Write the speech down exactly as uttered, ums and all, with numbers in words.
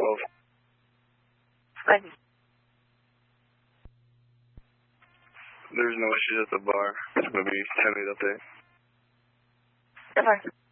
twelve. Thank you. There's no issues at the bar. It's going to be ten minutes up there. Yes, sir.